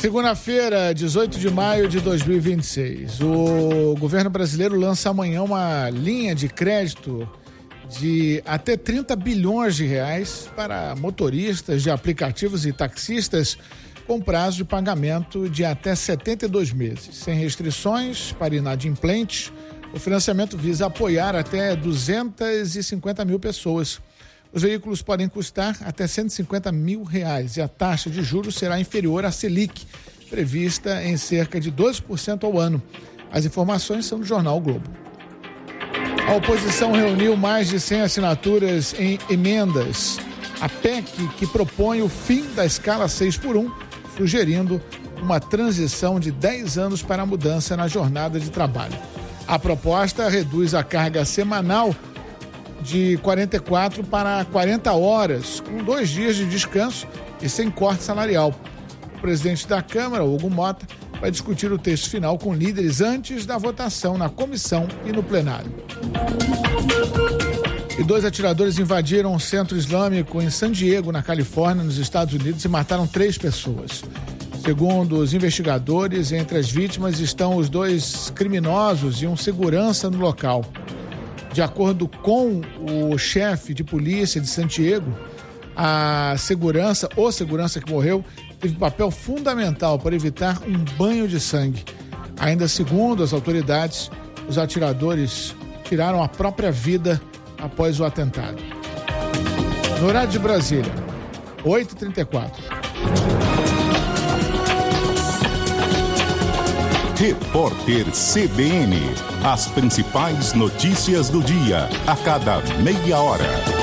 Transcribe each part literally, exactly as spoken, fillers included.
Segunda-feira, dezoito de maio de dois mil e vinte e seis. O governo brasileiro lança amanhã uma linha de crédito de até trinta bilhões de reais para motoristas de aplicativos e taxistas com prazo de pagamento de até setenta e dois meses. Sem restrições para inadimplentes, o financiamento visa apoiar até duzentas e cinquenta mil pessoas. Os veículos podem custar até cento e cinquenta mil reais e a taxa de juros será inferior à Selic, prevista em cerca de doze por cento ao ano. As informações são do jornal o Globo. A oposição reuniu mais de cem assinaturas em emendas à P E C que propõe o fim da escala seis por um, sugerindo uma transição de dez anos para a mudança na jornada de trabalho. A proposta reduz a carga semanal de quarenta e quatro para quarenta horas, com dois dias de descanso e sem corte salarial. O presidente da Câmara, Hugo Mota, vai discutir o texto final com líderes antes da votação na comissão e no plenário. E dois atiradores invadiram um centro islâmico em San Diego, na Califórnia, nos Estados Unidos, e mataram três pessoas. Segundo os investigadores, entre as vítimas estão os dois criminosos e um segurança no local. De acordo com o chefe de polícia de San Diego, a segurança, ou segurança que morreu, teve papel fundamental para evitar um banho de sangue. Ainda segundo as autoridades, os atiradores tiraram a própria vida após o atentado. No horário de Brasília, oito e trinta e quatro. Repórter C B N. As principais notícias do dia, a cada meia hora.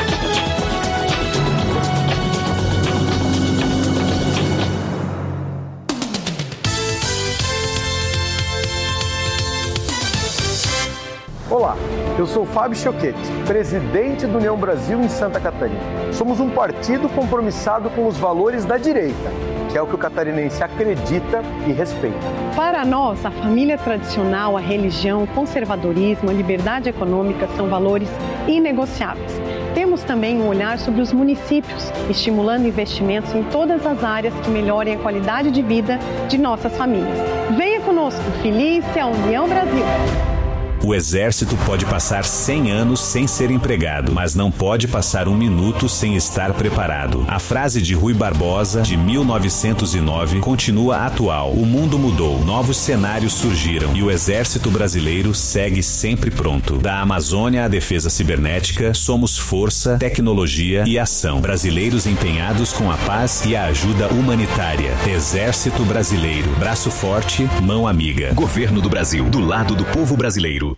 Olá, eu sou Fábio Choquete, presidente do União Brasil em Santa Catarina. Somos um partido compromissado com os valores da direita, que é o que o catarinense acredita e respeita. Para nós, a família tradicional, a religião, o conservadorismo, a liberdade econômica são valores inegociáveis. Temos também um olhar sobre os municípios, estimulando investimentos em todas as áreas que melhorem a qualidade de vida de nossas famílias. Venha conosco, feliz é a União Brasil. O Exército pode passar cem anos sem ser empregado, mas não pode passar um minuto sem estar preparado. A frase de Rui Barbosa, de mil novecentos e nove, continua atual. O mundo mudou, novos cenários surgiram e o Exército Brasileiro segue sempre pronto. Da Amazônia à defesa cibernética, somos força, tecnologia e ação. Brasileiros empenhados com a paz e a ajuda humanitária. Exército Brasileiro, braço forte, mão amiga. Governo do Brasil, do lado do povo brasileiro.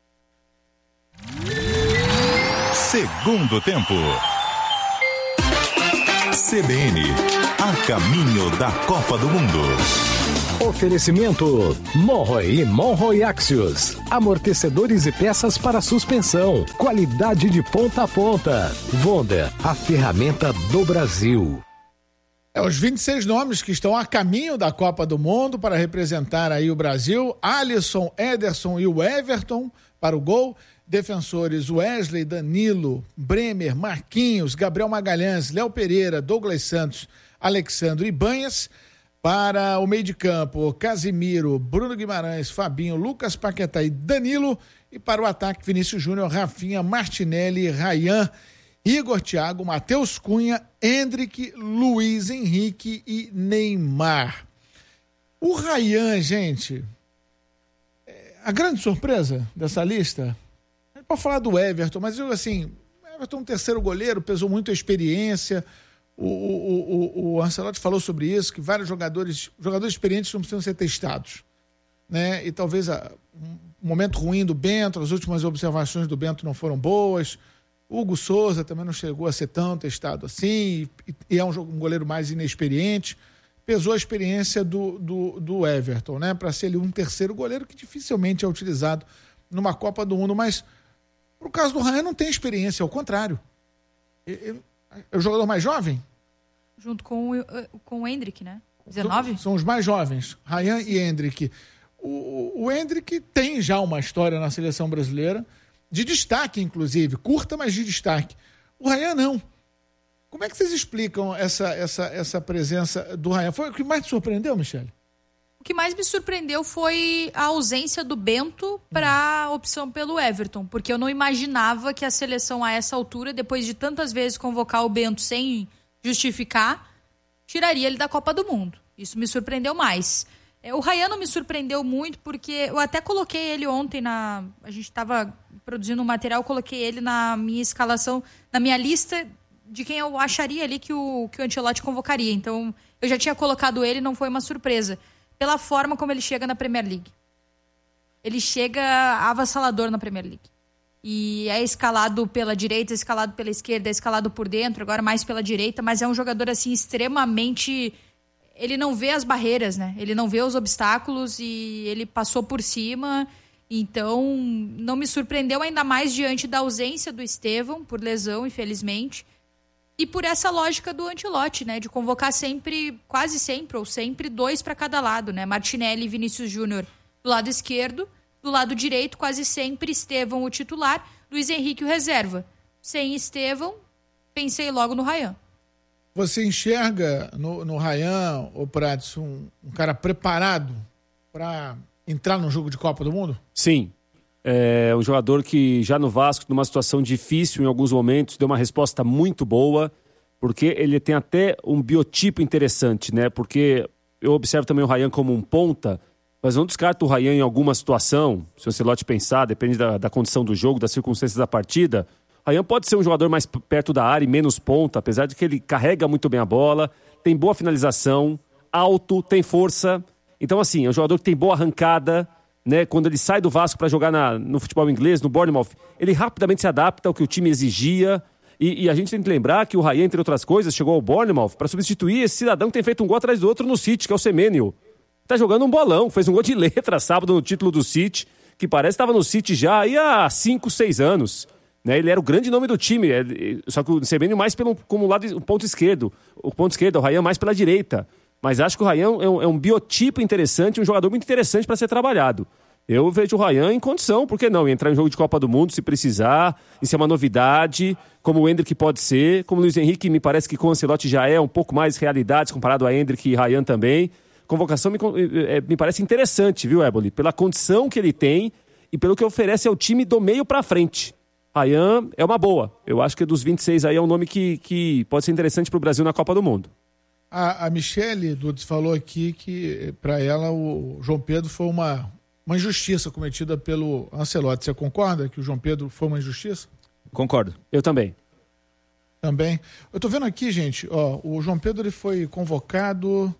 Segundo tempo. C B N, a caminho da Copa do Mundo. Oferecimento Monroe e Monroe Axios. Amortecedores e peças para suspensão. Qualidade de ponta a ponta. Wonder, a ferramenta do Brasil. É, os vinte e seis nomes que estão a caminho da Copa do Mundo para representar aí o Brasil: Alisson, Ederson e o Everton para o gol. Defensores: Wesley, Danilo, Bremer, Marquinhos, Gabriel Magalhães, Léo Pereira, Douglas Santos, Alexandre Ibanhas. Para o meio de campo: Casimiro, Bruno Guimarães, Fabinho, Lucas Paquetá e Danilo. E para o ataque: Vinícius Júnior, Rafinha, Martinelli, Rayán, Igor Thiago, Matheus Cunha, Endrick, Luiz Henrique e Neymar. O Rayán, gente, a grande surpresa dessa lista, pode falar do Everton, mas eu assim, o Everton é um terceiro goleiro, pesou muito a experiência. O, o, o, o Ancelotti falou sobre isso, que vários jogadores, jogadores experientes não precisam ser testados, né? E talvez a, um momento ruim do Bento, as últimas observações do Bento não foram boas. O Hugo Souza também não chegou a ser tão testado assim, e, e é um, um goleiro mais inexperiente. Pesou a experiência do, do, do Everton, né? Para ser ele um terceiro goleiro que dificilmente é utilizado numa Copa do Mundo, mas pro caso do Rayán não tem experiência, ao contrário. Ele, é o jogador mais jovem? Junto com o, com o Endrick, né? dezenove? São, são os mais jovens, Rayán e Endrick. O, o Endrick tem já uma história na seleção brasileira, de destaque, inclusive, curta, mas de destaque. O Rayán não. Como é que vocês explicam essa, essa, essa presença do Ryan? Foi o que mais te surpreendeu, Michele? O que mais me surpreendeu foi a ausência do Bento para a opção pelo Everton, porque eu não imaginava que a seleção a essa altura, depois de tantas vezes convocar o Bento sem justificar, tiraria ele da Copa do Mundo. Isso me surpreendeu mais. O Ryan não me surpreendeu muito, porque eu até coloquei ele ontem na... A gente estava produzindo um material, eu coloquei ele na minha escalação, na minha lista de quem eu acharia ali que o, que o Ancelotti convocaria. Então, eu já tinha colocado ele, não foi uma surpresa. Pela forma como ele chega na Premier League. Ele chega avassalador na Premier League. E é escalado pela direita, é escalado pela esquerda, é escalado por dentro, agora mais pela direita, mas é um jogador assim extremamente... Ele não vê as barreiras, né? Ele não vê os obstáculos e ele passou por cima. Então, não me surpreendeu ainda mais diante da ausência do Estevão, por lesão, infelizmente. E por essa lógica do Ancelotti, né? De convocar sempre, quase sempre, ou sempre, dois para cada lado, né? Martinelli e Vinícius Júnior do lado esquerdo. Do lado direito, quase sempre, Estevão o titular, Luiz Henrique o reserva. Sem Estevão, pensei logo no Ryan. Você enxerga no, no Ryan, ô Prats, um, um cara preparado para entrar no jogo de Copa do Mundo? Sim. É um jogador que já no Vasco, numa situação difícil em alguns momentos, deu uma resposta muito boa, porque ele tem até um biotipo interessante, né? Porque eu observo também o Ryan como um ponta, mas não descarto o Ryan em alguma situação, se o Ancelotti pensar, depende da, da condição do jogo, das circunstâncias da partida. O Ryan pode ser um jogador mais perto da área e menos ponta, apesar de que ele carrega muito bem a bola, tem boa finalização, alto, tem força. Então, assim, é um jogador que tem boa arrancada, né? Quando ele sai do Vasco para jogar na, no futebol inglês, no Bournemouth, ele rapidamente se adapta ao que o time exigia. E, e a gente tem que lembrar que o Ryan, entre outras coisas, chegou ao Bournemouth para substituir esse cidadão que tem feito um gol atrás do outro no City, que é o Semenyo. Tá jogando um bolão, fez um gol de letra sábado no título do City, que parece que estava no City já aí há cinco, seis anos. Né? Ele era o grande nome do time, só que o Semenyo mais pelo, como lado, o ponto esquerdo. O ponto esquerdo, o Ryan mais pela direita. Mas acho que o Ryan é um, é um biotipo interessante, um jogador muito interessante para ser trabalhado. Eu vejo o Ryan em condição, por que não? Entrar em jogo de Copa do Mundo se precisar, isso é uma novidade, como o Endrick pode ser, como o Luiz Henrique me parece que com o Ancelotti já é um pouco mais realidade comparado a Endrick e Ryan também. Convocação me, me parece interessante, viu, Éboli? Pela condição que ele tem e pelo que oferece ao time do meio para frente. Ryan é uma boa. Eu acho que dos vinte e seis aí é um nome que, que pode ser interessante para o Brasil na Copa do Mundo. A, a Michele Dudes falou aqui que para ela o João Pedro foi uma, uma injustiça cometida pelo Ancelotti. Você concorda que o João Pedro foi uma injustiça? Concordo. Eu também. Também. Eu tô vendo aqui, gente, ó, o João Pedro ele foi convocado...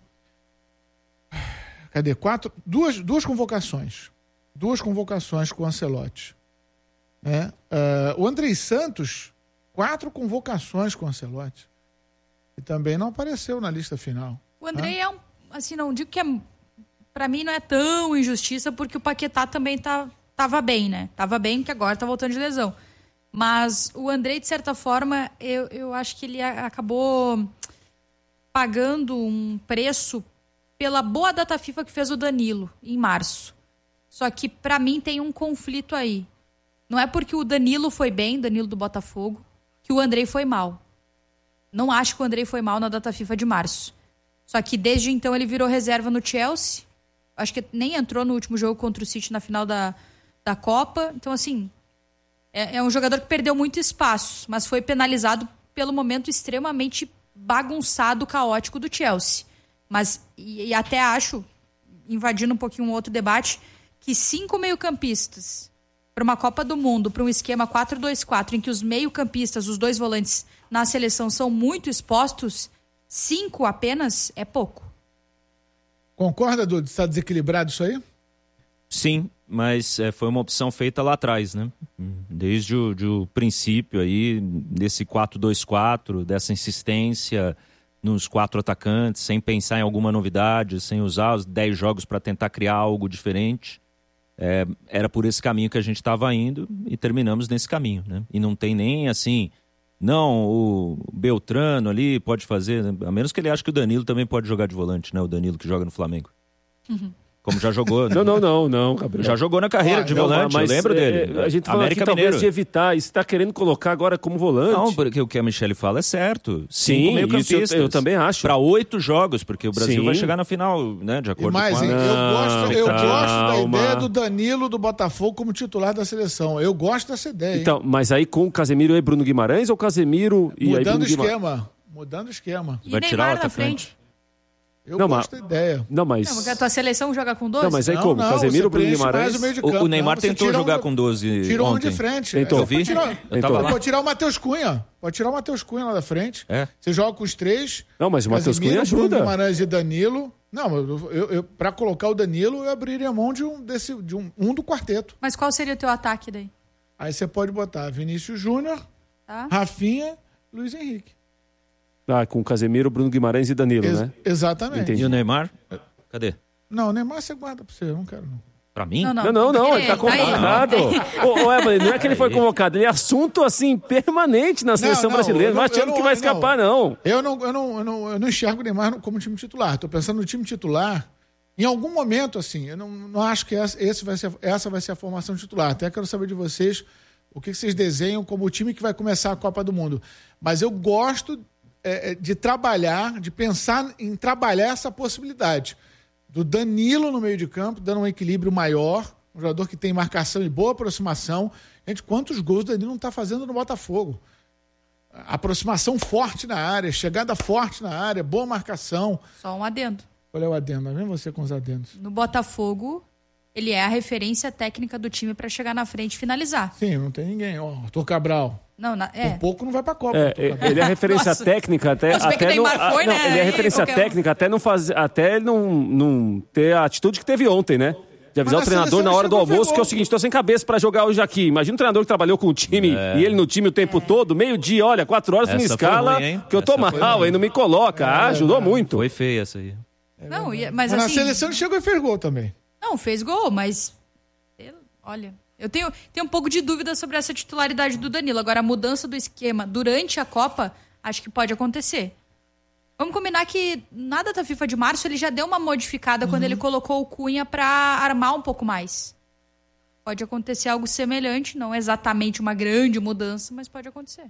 Cadê? Quatro, duas, duas convocações. Duas convocações com o Ancelotti. Né? Uh, o Andrei Santos, quatro convocações com o Ancelotti. E também não apareceu na lista final. O Andrei tá? é um... Assim, não digo que é... Pra mim não é tão injustiça, porque o Paquetá também tá, tava bem, né? Tava bem, que agora tá voltando de lesão. Mas o Andrei, de certa forma, eu, eu acho que ele acabou pagando um preço pela boa data FIFA que fez o Danilo, em março. Só que, pra mim, tem um conflito aí. Não é porque o Danilo foi bem, Danilo do Botafogo, que o Andrei foi mal. Não acho que o Andrei foi mal na data FIFA de março. Só que desde então ele virou reserva no Chelsea. Acho que nem entrou no último jogo contra o City na final da, da Copa. Então, assim, é, é um jogador que perdeu muito espaço, mas foi penalizado pelo momento extremamente bagunçado, caótico do Chelsea. Mas, e, e até acho, invadindo um pouquinho um outro debate, que cinco meio-campistas para uma Copa do Mundo, para um esquema quatro dois quatro, em que os meio-campistas, os dois volantes na seleção são muito expostos, cinco apenas é pouco. Concorda, Dudu? Está desequilibrado isso aí? Sim, mas é, foi uma opção feita lá atrás, né? Desde o, de o princípio aí, desse quatro dois quatro, dessa insistência nos quatro atacantes, sem pensar em alguma novidade, sem usar os dez jogos para tentar criar algo diferente. É, era por esse caminho que a gente estava indo e terminamos nesse caminho, né? E não tem nem assim, não, o Beltrano ali pode fazer, a menos que ele ache que o Danilo também pode jogar de volante, né? O Danilo que joga no Flamengo. Uhum. Como já jogou. Não, não, não, não, Gabriel. Já jogou na carreira ah, de não, volante, mas, eu lembro é, dele. A gente fala América aqui Mineiro. talvez de evitar. E você tá querendo colocar agora como volante. Não, porque o que a Michele fala é certo. Sim, Cinco meio-campistas. eu, eu também acho. Para oito jogos, porque o Brasil Sim. vai chegar na final, né? De acordo e mais, com a... eu, gosto, eu calma. gosto da ideia do Danilo do Botafogo como titular da seleção. Eu gosto dessa ideia. Hein? Então, mas aí com Casemiro e Bruno Guimarães ou Casemiro e aí Mudando Bruno o Guimarães? esquema. Mudando o esquema. E Vai tirar o Neymar na atacante. frente. Eu Não, gosto mas- da ideia. Não, mas... Não, porque a tua seleção joga com doze? Não, mas aí Não, como? não, Casemiro, você Bruno preenche mais Guimarães? o meio de O, campo. o Neymar Não, você tentou tira jogar um- com doze Tira um ontem. de frente. Tentou. É, Eu vi. Pode tirar, Eu tava lá. pode tirar o Matheus Cunha. Pode tirar o Matheus Cunha lá da frente. É. Você joga com os três. Não, mas o Matheus Casemiro, Cunha Bruno ajuda. Guimarães e Danilo. Não, eu, eu, eu, pra colocar o Danilo, eu abriria mão de um, desse, de um, um do quarteto. Mas qual seria o teu ataque daí? Aí você pode botar Vinícius Júnior, Tá? Rafinha, Luiz Henrique. Ah, com Casemiro, Bruno Guimarães e Danilo, Ex- né? Exatamente. Entendi. E o Neymar? Cadê? Não, o Neymar você guarda pra você, eu não quero não. Pra mim? Não, não. Não, não, não, ele tá Tá aí. convocado. Ô, ô, Evelyn, não é que ele foi convocado, ele é assunto, assim, permanente na seleção não, brasileira. eu Não não- achando eu não- que vai não. escapar, não. Eu não, eu não, eu não, eu não enxergo o Neymar como time titular. Estou pensando no time titular. Em algum momento, assim, eu não, não acho que essa, esse vai ser, essa vai ser a formação titular. Até quero saber de vocês o que vocês desenham como o time que vai começar a Copa do Mundo. Mas eu gosto é, de trabalhar, de pensar em trabalhar essa possibilidade do Danilo no meio de campo, dando um equilíbrio maior, um jogador que tem marcação e boa aproximação. Gente, quantos gols o Danilo não está fazendo no Botafogo? Aproximação forte na área, chegada forte na área, boa marcação. Só um adendo. Qual é o adendo? Vem você com os adendos. No Botafogo, ele é a referência técnica do time pra chegar na frente e finalizar. Sim, não tem ninguém. Ó, Arthur Cabral. Não, na- Por é. pouco não vai pra Copa. É, Arthur Cabral. ele é referência Nossa. técnica até, Mas bem que até o não, Neymar foi, não, né? ele é Aí referência qualquer um. técnica até não fazer, até não, não ter a atitude que teve ontem, né? De avisar Mas o na treinador seleção na hora do chegou e almoço ferrou. que é o seguinte, tô sem cabeça pra jogar hoje aqui. Imagina um treinador que trabalhou com o time e ele no time o tempo todo, meio-dia, olha, quatro horas, me Essa foi escala, ruim, hein? que eu tô Essa foi mal, ruim. aí não me coloca. Ah, ajudou muito. Foi feia essa aí. Não, e- mas Mas na assim... seleção ele chegou e fez gol também. Não, fez gol, mas... eu- Olha, eu tenho, tenho um pouco de dúvida sobre essa titularidade do Danilo. Agora, a mudança do esquema durante a Copa, acho que pode acontecer. Vamos combinar que na data FIFA de março ele já deu uma modificada quando ele colocou o Cunha pra armar um pouco mais. Pode acontecer algo semelhante, não exatamente uma grande mudança, mas pode acontecer.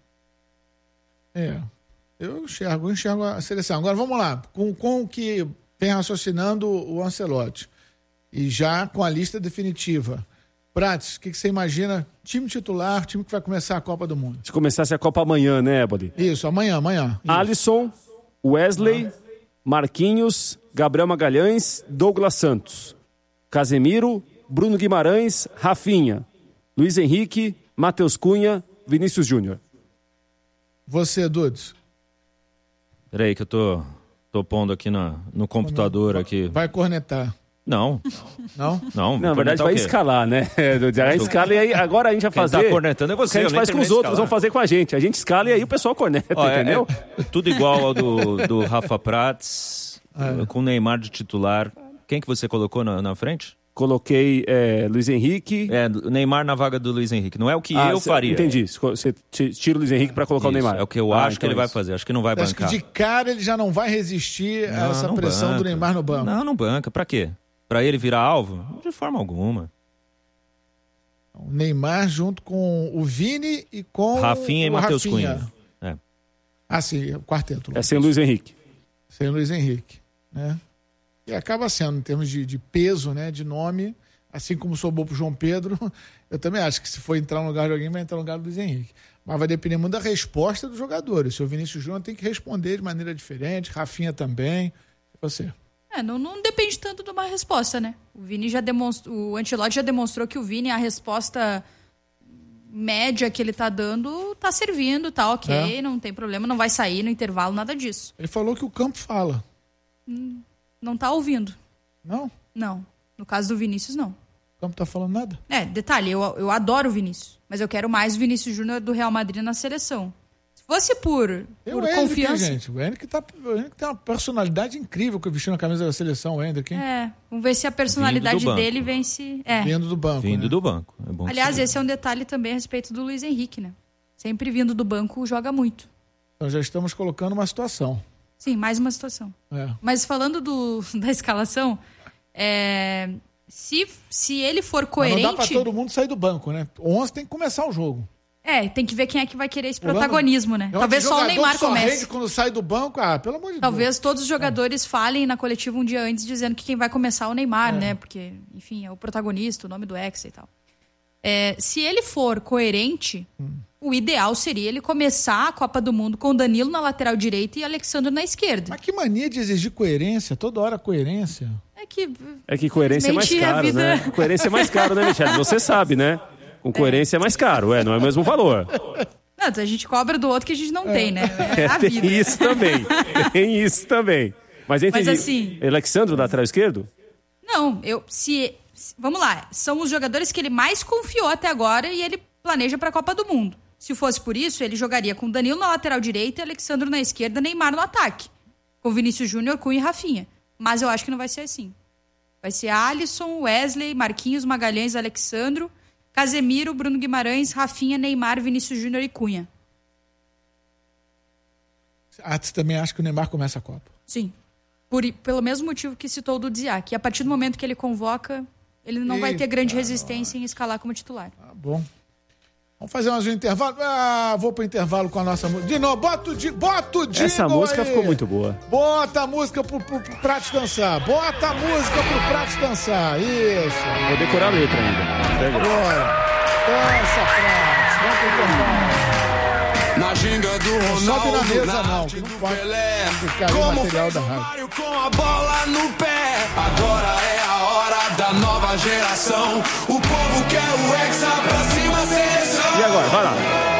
É. Eu enxergo, eu enxergo a seleção. Agora vamos lá. Com, com o que vem raciocinando o Ancelotti e já com a lista definitiva. Prates, o que, que você imagina? Time titular, time que vai começar a Copa do Mundo. Se começasse a Copa amanhã, né, Eboli? Isso, amanhã, amanhã. Isso. Alisson, Wesley, Marquinhos, Gabriel Magalhães, Douglas Santos, Casemiro, Bruno Guimarães, Rafinha, Luiz Henrique, Matheus Cunha, Vinícius Júnior. Você, Dudes. Peraí que eu tô, tô pondo aqui na, no computador aqui. Vai cornetar. Não, Não? não. Não, na verdade cornetar vai o quê? escalar, né? A gente escala e aí agora a gente vai Quem fazer. tá cornetando é você, O que a eu gente nem faz com os terminei de outros, escalar. vão fazer com a gente. A gente escala e aí o pessoal corneta, Ó, é- entendeu? é tudo igual ao do, do Rafa Prats, É. com o Neymar de titular. Quem que você colocou na, na frente? Coloquei é, Luiz Henrique. É, o Neymar na vaga do Luiz Henrique. Não é o que Ah, eu cê- faria. Entendi. Você tira o Luiz Henrique pra colocar o Isso, Neymar. é o que eu Ah, acho que então ele é vai isso. fazer. Acho que não vai Acho que bancar. de cara ele já não vai resistir a Não, essa não pressão banca. do Neymar no banco. Não, não banca. Pra quê? Pra ele virar alvo? De forma alguma. O Neymar junto com o Vini e com Rafinha e o Matheus Rafinha. Cunha. É. Ah, sim, o quarteto. É sem Luiz Henrique. Sem o Luiz Henrique, né? E acaba sendo, em termos de, de peso, né, de nome, assim como sobrou pro João Pedro, eu também acho que se for entrar no lugar de alguém, vai entrar no lugar do Luiz Henrique. Mas vai depender muito da resposta dos jogadores. O seu Vinícius Júnior tem que responder de maneira diferente, Rafinha também. E você? É, não, não depende tanto de uma resposta, né? O Vini já demonstrou, o Ancelotti já demonstrou que o Vini, a resposta média que ele tá dando, tá servindo, tá ok, É. não tem problema, não vai sair no intervalo, nada disso. Ele falou que o campo fala. Não tá ouvindo. Não? Não. No caso do Vinícius, não. O campo tá falando nada? É, detalhe, eu, eu adoro o Vinícius, mas eu quero mais o Vinícius Júnior do Real Madrid na seleção. Se fosse por, Tem por o Hendrick, confiança... gente. O Hendrick, tá, o Hendrick tem uma personalidade incrível que vestindo a camisa da seleção, o Hendrick, hein? É, vamos ver se a personalidade Vindo do banco. dele vence... É. Vindo do banco. Vindo né? do banco. É bom que Aliás, se- esse é um detalhe também a respeito do Luiz Henrique, né? Sempre vindo do banco, joga muito. Então já estamos colocando uma situação. Sim, mais uma situação. É. Mas falando do, da escalação, É, se, se ele for coerente... Mas não dá pra todo mundo sair do banco, né? onze tem que começar o jogo. É, tem que ver quem é que vai querer esse protagonismo, né? Eu Talvez só o Neymar só comece. rende quando sai do banco, ah, pelo amor de Talvez Deus. todos os jogadores é. falem na coletiva um dia antes, dizendo que quem vai começar é o Neymar, é. né? Porque, enfim, é o protagonista, o nome do ex e tal. É, se ele for coerente, hum. o ideal seria ele começar a Copa do Mundo com Danilo na lateral direita e Alexandre na esquerda. Mas que mania de exigir coerência, toda hora coerência. É que... É que coerência é mais caro, vida... né? Coerência é mais caro, né, Michele? Você sabe, né? Com coerência é, é mais caro, é, não é o mesmo valor. Não, a gente cobra do outro que a gente não é. tem, né? É a vida. Tem isso também, tem isso também. Mas entendi. Mas assim... Alexandre, lateral esquerdo? Não, eu... se Vamos lá, são os jogadores que ele mais confiou até agora e ele planeja para a Copa do Mundo. Se fosse por isso, ele jogaria com Danilo na lateral direita, Alexandre na esquerda, Neymar no ataque. Com Vinícius Júnior, Cunha e Rafinha. Mas eu acho que não vai ser assim. Vai ser Alisson, Wesley, Marquinhos, Magalhães, Alexandro, Casemiro, Bruno Guimarães, Rafinha, Neymar, Vinícius Júnior e Cunha. Ah, você também acha que o Neymar começa a Copa? Sim. Por, pelo mesmo motivo que citou o do Dziak. E a partir do momento que ele convoca, ele não Eita, vai ter grande resistência em escalar como titular. Tá bom. Vamos fazer mais um intervalo? Ah, vou pro intervalo com a nossa música. De novo, bota o jingle, bota o jingle. Essa música aí. Ficou muito boa. Bota a música pro, pro, pro Prato dançar. Bota a música pro Prato dançar. Isso. Vou decorar a letra ainda. Agora. Essa, Prato. Vamos pro intervalo. Na ginga do Ronaldo, sobe na mesa na não, do não pode Pelé, ficar o material da rádio. Com a bola no pé, agora é a hora da nova geração. O povo quer o Hexa pra cima, seleção. E agora, vai lá.